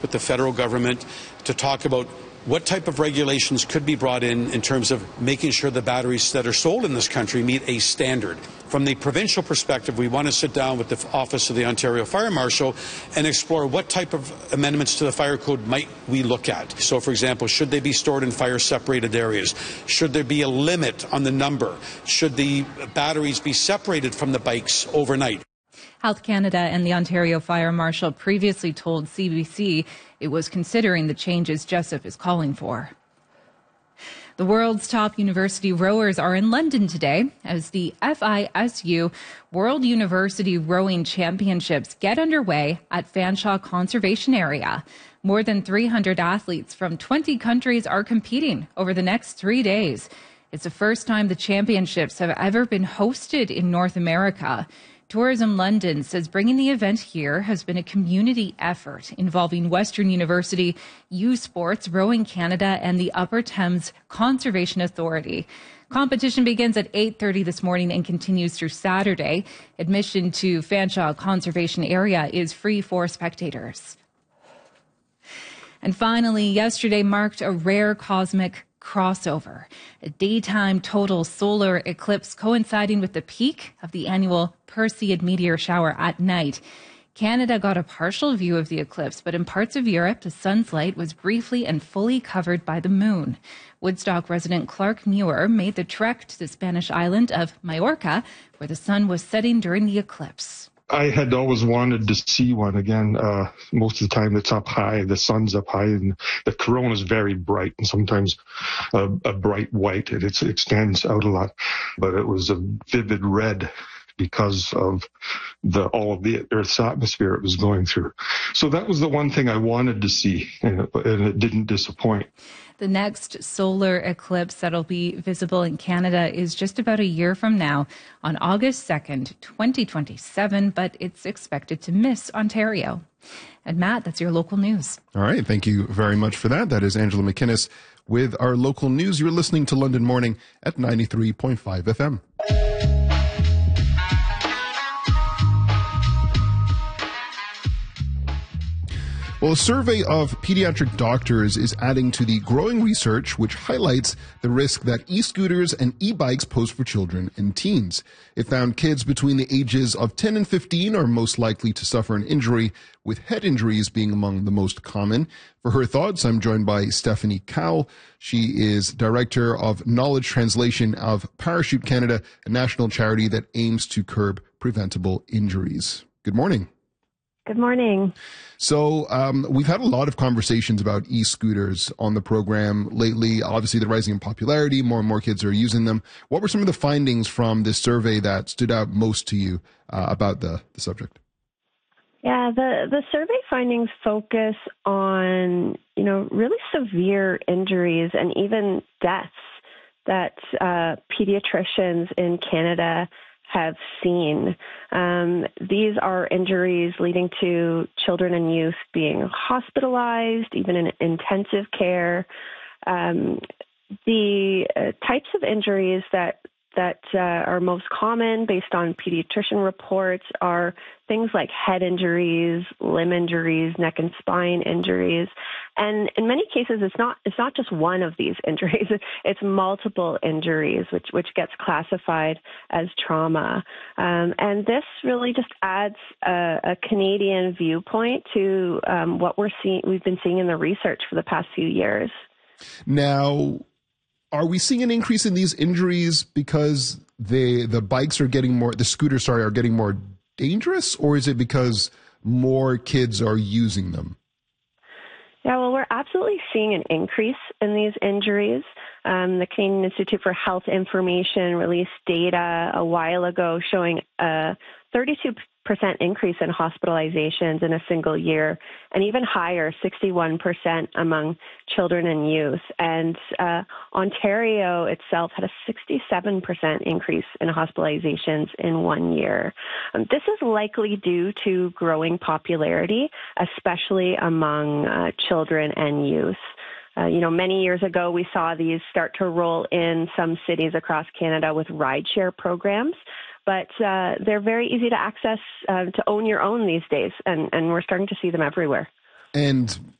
with the federal government to talk about what type of regulations could be brought in terms of making sure the batteries that are sold in this country meet a standard. From the provincial perspective, we want to sit down with the Office of the Ontario Fire Marshal and explore what type of amendments to the fire code might we look at. So, for example, should they be stored in fire-separated areas? Should there be a limit on the number? Should the batteries be separated from the bikes overnight? Health Canada and the Ontario Fire Marshal previously told CBC it was considering the changes Jessup is calling for. The world's top university rowers are in London today as the FISU World University Rowing Championships get underway at Fanshawe Conservation Area. More than 300 athletes from 20 countries are competing over the next 3 days. It's the first time the championships have ever been hosted in North America. Tourism London says bringing the event here has been a community effort involving Western University, U Sports, Rowing Canada, and the Upper Thames Conservation Authority. Competition begins at 8:30 this morning and continues through Saturday. Admission to Fanshawe Conservation Area is free for spectators. And finally, yesterday marked a rare cosmic crossover, a daytime total solar eclipse coinciding with the peak of the annual Perseid meteor shower at night. Canada got a partial view of the eclipse, but in parts of Europe, the sun's light was briefly and fully covered by the moon. Woodstock resident Clark Muir made the trek to the Spanish island of Majorca, where the sun was setting during the eclipse. I had always wanted to see one again. Most of the time it's up high, the sun's up high, and the corona is very bright and sometimes a bright white. It extends out a lot, but it was a vivid red because of all of the Earth's atmosphere it was going through. So that was the one thing I wanted to see, and it didn't disappoint. The next solar eclipse that'll be visible in Canada is just about a year from now, on August 2nd, 2027, but it's expected to miss Ontario. And Matt, that's your local news. All right. Thank you very much for that. That is Angela McInnes with our local news. You're listening to London Morning at 93.5 FM. Well, a survey of pediatric doctors is adding to the growing research which highlights the risk that e-scooters and e-bikes pose for children and teens. It found kids between the ages of 10 and 15 are most likely to suffer an injury, with head injuries being among the most common. For her thoughts, I'm joined by Stephanie Cowell. She is Director of Knowledge Translation of Parachute Canada, a national charity that aims to curb preventable injuries. Good morning. Good morning. So we've had a lot of conversations about e-scooters on the program lately. Obviously, they're rising in popularity. More and more kids are using them. What were some of the findings from this survey that stood out most to you about the subject? Yeah, the survey findings focus on, really severe injuries and even deaths that pediatricians in Canada have seen. These are injuries leading to children and youth being hospitalized, even in intensive care. The types of injuries that are most common based on pediatrician reports are things like head injuries, limb injuries, neck and spine injuries. And in many cases, it's not just one of these injuries. It's multiple injuries, which gets classified as trauma. And this really just adds a Canadian viewpoint to what we've been seeing in the research for the past few years. Now, are we seeing an increase in these injuries because the bikes are getting more, the scooters, are getting more dangerous, or is it because more kids are using them? Yeah, well, we're absolutely seeing an increase in these injuries. The Canadian Institute for Health Information released data a while ago showing a 32% increase in hospitalizations in a single year, and even higher, 61% among children and youth. And Ontario itself had a 67% increase in hospitalizations in 1 year. This is likely due to growing popularity, especially among children and youth. Many years ago, we saw these start to roll in some cities across Canada with rideshare programs. But they're very easy to access, to own your own these days, and we're starting to see them everywhere. And